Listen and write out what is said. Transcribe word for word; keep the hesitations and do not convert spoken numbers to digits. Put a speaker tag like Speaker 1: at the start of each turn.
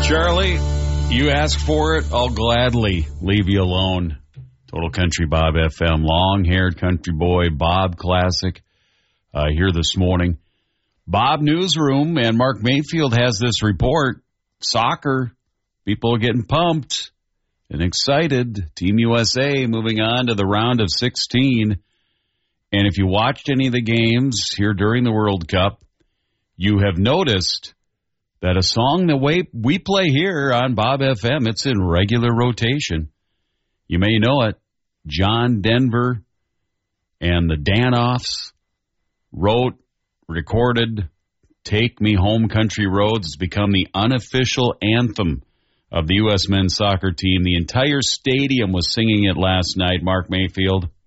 Speaker 1: Charlie, you ask for it, I'll gladly leave you alone. Total Country Bob F M, long-haired country boy, Bob Classic, uh, here this morning. Bob Newsroom and Mark Mayfield has this report. Soccer, people are getting pumped and excited. Team U S A moving on to the round of sixteen. And if you watched any of the games here during the World Cup, you have noticed that a song that we, we play here on Bob F M, it's in regular rotation. You may know it. John Denver and the Danoffs wrote, recorded, Take Me Home Country Roads. It's become the unofficial anthem of the U S men's soccer team. The entire stadium was singing it last night, Mark Mayfield.